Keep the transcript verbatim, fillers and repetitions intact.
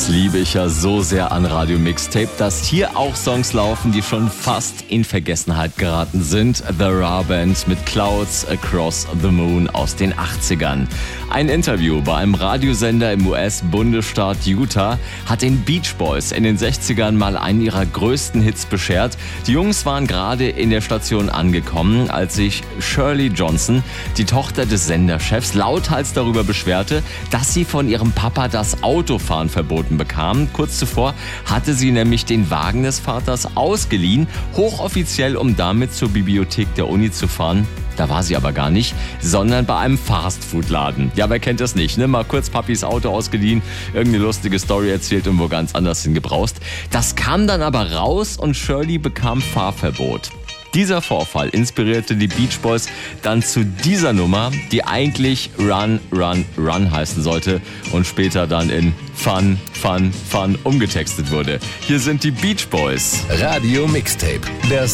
Das liebe ich ja so sehr an Radio Mixtape, dass hier auch Songs laufen, die schon fast in Vergessenheit geraten sind. The Ra Band mit Clouds Across the Moon aus den achtzigern. Ein Interview bei einem Radiosender im U S-Bundesstaat Utah hat den Beach Boys in den sechzigern mal einen ihrer größten Hits beschert. Die Jungs waren gerade in der Station angekommen, als sich Shirley Johnson, die Tochter des Senderchefs, lauthals darüber beschwerte, dass sie von ihrem Papa das Autofahren verboten bekam. Kurz zuvor hatte sie nämlich den Wagen des Vaters ausgeliehen, hochoffiziell, um damit zur Bibliothek der Uni zu fahren. Da war sie aber gar nicht, sondern bei einem Fastfood-Laden. Ja, wer kennt das nicht, ne? Mal kurz Papis Auto ausgeliehen, irgendeine lustige Story erzählt und wo ganz anders hingebraust. Das kam dann aber raus und Shirley bekam Fahrverbot. Dieser Vorfall inspirierte die Beach Boys dann zu dieser Nummer, die eigentlich Run, Run, Run heißen sollte und später dann in Fun, Fun, Fun umgetextet wurde. Hier sind die Beach Boys. Radio Mixtape, der